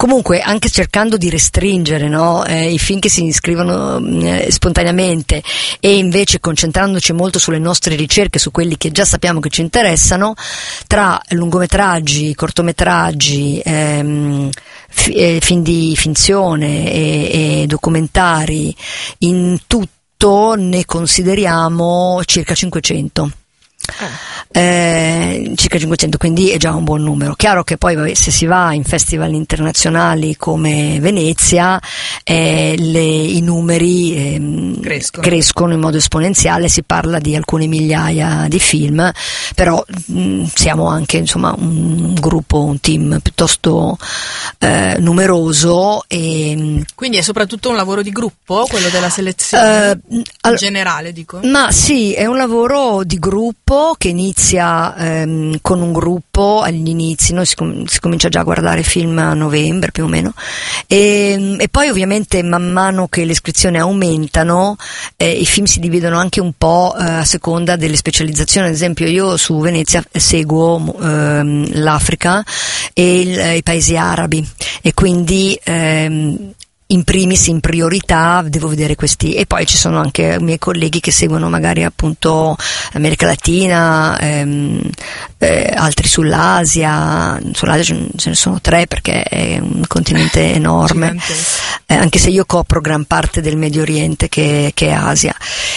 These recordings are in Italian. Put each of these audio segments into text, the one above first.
comunque anche cercando di restringere, no, i film che si iscrivono spontaneamente, e invece concentrandoci molto sulle nostre ricerche, su quelli che già sappiamo che ci interessano, tra lungometraggi, cortometraggi, film di finzione e documentari, in tutto ne consideriamo circa 500. Circa 500, quindi è già un buon numero. Chiaro che poi se si va in festival internazionali come Venezia, i numeri crescono in modo esponenziale, si parla di alcune migliaia di film, però siamo anche insomma un gruppo, un team piuttosto numeroso, e quindi è soprattutto un lavoro di gruppo quello della selezione in generale, dico. Ma sì, è un lavoro di gruppo che inizia con un gruppo agli inizi. Noi si comincia già a guardare film a novembre più o meno, e poi ovviamente man mano che le iscrizioni aumentano i film si dividono anche un po' a seconda delle specializzazioni. Ad esempio io su Venezia seguo l'Africa e i paesi arabi, e quindi in primis, in priorità, devo vedere questi, e poi ci sono anche i miei colleghi che seguono magari appunto America Latina, altri sull'Asia ce ne sono 3 perché è un continente enorme, anche se io copro gran parte del Medio Oriente che è Asia,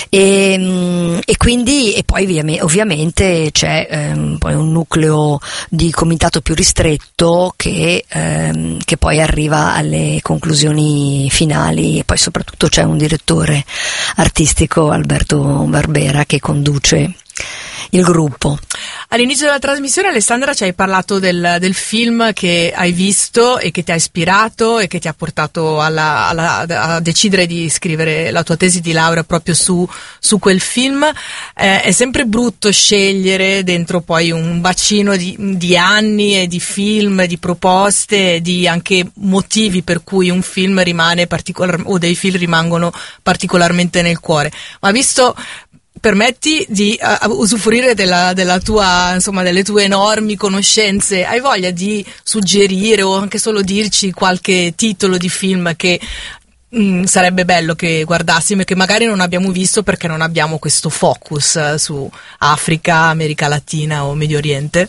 e quindi, e poi ovviamente c'è poi un nucleo di comitato più ristretto che poi arriva alle conclusioni finali, e poi soprattutto c'è un direttore artistico, Alberto Barbera, che conduce il gruppo. All'inizio della trasmissione, Alessandra, ci hai parlato del film che hai visto e che ti ha ispirato e che ti ha portato a decidere di scrivere la tua tesi di laurea proprio su quel film. È sempre brutto scegliere dentro poi un bacino di anni e di film, di proposte, di anche motivi per cui un film rimane o dei film rimangono particolarmente nel cuore. Ma visto permetti di usufruire della tua, insomma, delle tue enormi conoscenze, hai voglia di suggerire o anche solo dirci qualche titolo di film che sarebbe bello che guardassimo e che magari non abbiamo visto perché non abbiamo questo focus su Africa, America Latina o Medio Oriente?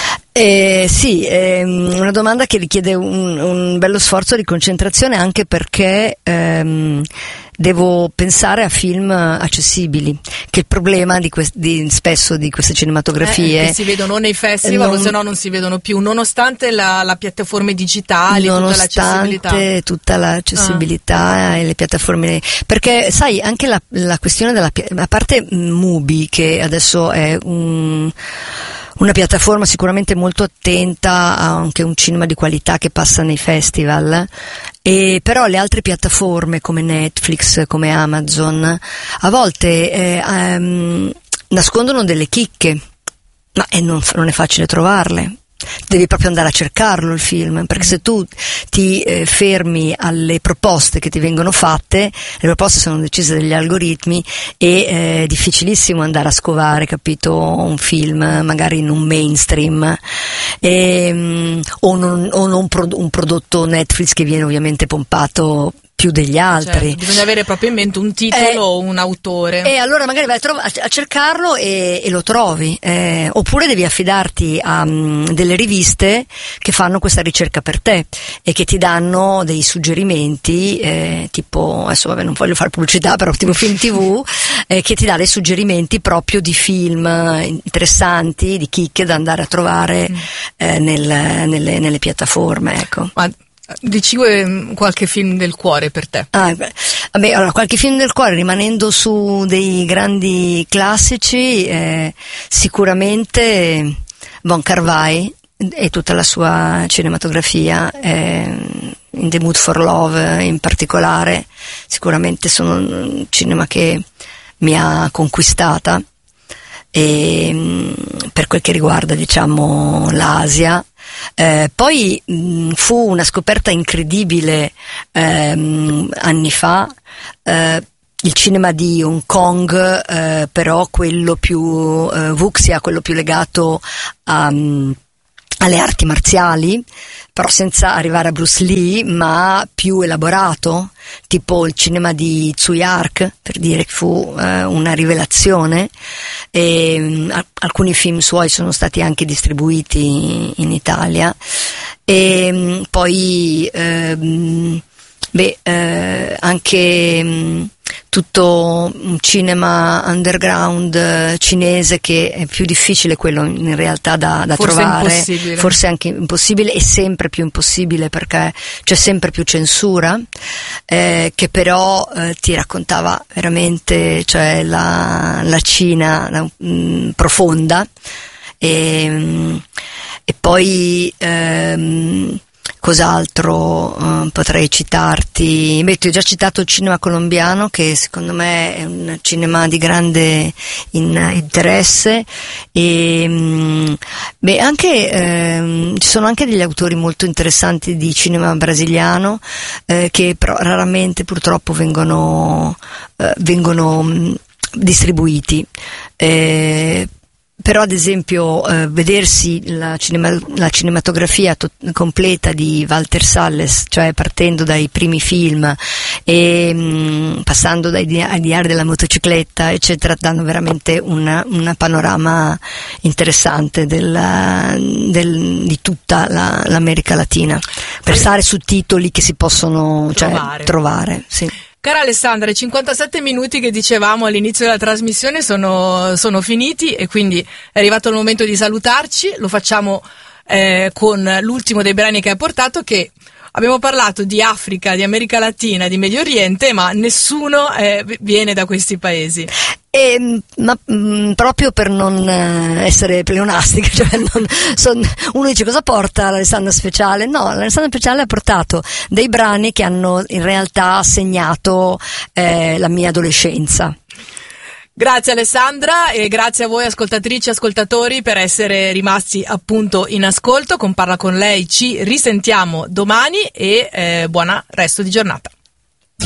Sì, è una domanda che richiede un bello sforzo di concentrazione, anche perché devo pensare a film accessibili, che è il problema spesso di queste cinematografie. Che si vedono nei festival, o se no non si vedono più, nonostante la piattaforme digitali, nonostante tutta l'accessibilità e le piattaforme, perché sai anche la questione a parte Mubi, che adesso è una piattaforma sicuramente molto attenta a anche un cinema di qualità che passa nei festival, e però le altre piattaforme come Netflix, come Amazon, a volte nascondono delle chicche, ma non è facile trovarle. Devi proprio andare a cercarlo il film, perché se tu ti fermi alle proposte che ti vengono fatte, le proposte sono decise dagli algoritmi, e è difficilissimo andare a scovare, capito, un film magari in un mainstream, o un prodotto Netflix che viene ovviamente pompato più degli altri. Certo, bisogna avere proprio in mente un titolo o un autore. E allora magari vai a cercarlo e lo trovi, oppure devi affidarti a delle riviste che fanno questa ricerca per te e che ti danno dei suggerimenti, tipo, adesso non voglio fare pubblicità, però tipo Film TV, che ti dà dei suggerimenti proprio di film interessanti, di chicche da andare a trovare nelle piattaforme, ecco. Ma dici qualche film del cuore per te? Vabbè, allora, qualche film del cuore, rimanendo su dei grandi classici, sicuramente Wong Kar-wai e tutta la sua cinematografia, In the Mood for Love in particolare, sicuramente sono un cinema che mi ha conquistata, e per quel che riguarda, diciamo, l'Asia. Poi fu una scoperta incredibile anni fa, il cinema di Hong Kong, però quello più wuxia, quello più legato alle arti marziali, però senza arrivare a Bruce Lee, ma più elaborato, tipo il cinema di Tsui Hark, per dire, che fu una rivelazione, e alcuni film suoi sono stati anche distribuiti in Italia, e poi anche tutto un cinema underground cinese, che è più difficile quello in realtà da trovare, forse anche impossibile, e sempre più impossibile perché c'è sempre più censura, che però ti raccontava veramente, cioè la Cina profonda, e poi cos'altro potrei citarti? Ti ho già citato il cinema colombiano, che secondo me è un cinema di grande interesse, e anche ci sono anche degli autori molto interessanti di cinema brasiliano, che però raramente purtroppo vengono distribuiti. Però ad esempio vedersi la cinematografia completa di Walter Salles, cioè partendo dai primi film e passando ai diari della motocicletta eccetera, danno veramente un panorama interessante di tutta l'America Latina, per stare su titoli che si possono trovare, sì. Cara Alessandra, i 57 minuti che dicevamo all'inizio della trasmissione sono finiti, e quindi è arrivato il momento di salutarci. Lo facciamo con l'ultimo dei brani che hai portato, che abbiamo parlato di Africa, di America Latina, di Medio Oriente, ma nessuno viene da questi paesi. Proprio per non essere pleonastica, cioè uno dice cosa porta l'Alessandra Speciale? No, l'Alessandra Speciale ha portato dei brani che hanno in realtà segnato la mia adolescenza. Grazie Alessandra, e grazie a voi ascoltatrici e ascoltatori per essere rimasti appunto in ascolto. Con Parla con lei ci risentiamo domani, e buona resto di giornata.